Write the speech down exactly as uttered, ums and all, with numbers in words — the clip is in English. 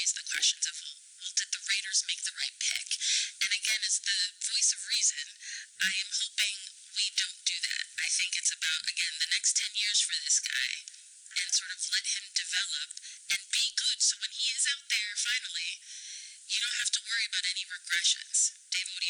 raise the questions of, well, well, did the Raiders make the right pick? And again, as the voice of reason, I am hoping we don't do that. I think it's about, again, the next ten years for this guy and sort of let him develop and be good. So when he is out there finally, you don't have to worry about any regressions.